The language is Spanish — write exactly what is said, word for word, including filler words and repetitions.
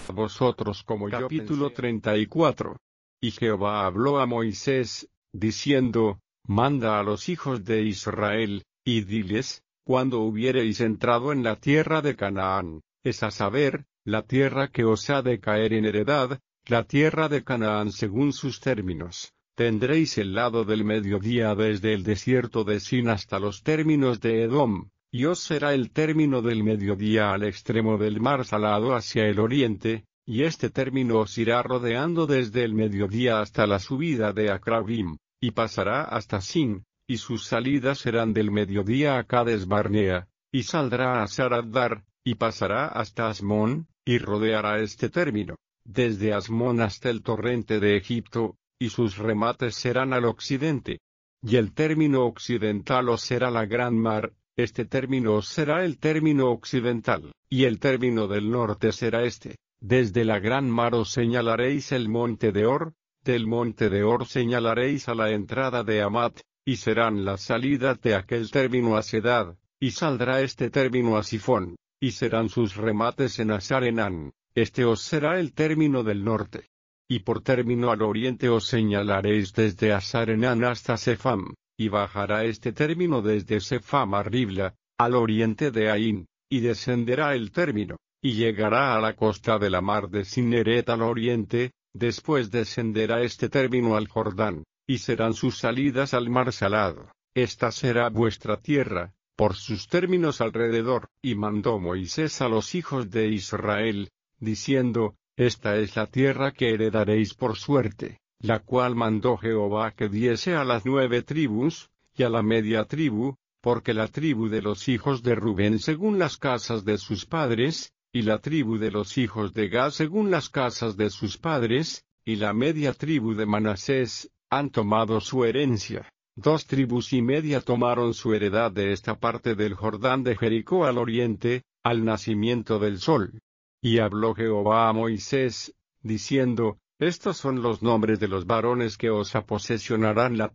a vosotros como yo. Capítulo treinta y cuatro. Y Jehová habló a Moisés, diciendo, manda a los hijos de Israel, y diles, cuando hubiereis entrado en la tierra de Canaán, es a saber, la tierra que os ha de caer en heredad, la tierra de Canaán según sus términos, tendréis el lado del mediodía desde el desierto de Sin hasta los términos de Edom, y os será el término del mediodía al extremo del mar Salado hacia el oriente, y este término os irá rodeando desde el mediodía hasta la subida de Acrabim, y pasará hasta Sin, y sus salidas serán del mediodía a Cades Barnea, y saldrá a Saradar, y pasará hasta Asmón, y rodeará este término, desde Asmón hasta el torrente de Egipto, y sus remates serán al occidente. Y el término occidental os será la gran mar, este término os será el término occidental, y el término del norte será este. Desde la gran mar os señalaréis el monte de Or, del monte de Or señalaréis a la entrada de Amat, y serán las salidas de aquel término a Sedad, y saldrá este término a Sifón, y serán sus remates en Asarenán, este os será el término del norte. Y por término al oriente os señalaréis desde Asarenán hasta Sefam, y bajará este término desde Sefam a Ribla, al oriente de Ain, y descenderá el término, y llegará a la costa de la mar de Cineret al oriente, después descenderá este término al Jordán, y serán sus salidas al mar Salado. Esta será vuestra tierra, por sus términos alrededor. Y mandó Moisés a los hijos de Israel, diciendo, esta es la tierra que heredaréis por suerte, la cual mandó Jehová que diese a las nueve tribus, y a la media tribu, porque la tribu de los hijos de Rubén según las casas de sus padres, y la tribu de los hijos de Gad según las casas de sus padres, y la media tribu de Manasés, han tomado su herencia. Dos tribus y media tomaron su heredad de esta parte del Jordán de Jericó al oriente, al nacimiento del sol. Y habló Jehová a Moisés, diciendo, estos son los nombres de los varones que os aposesionarán la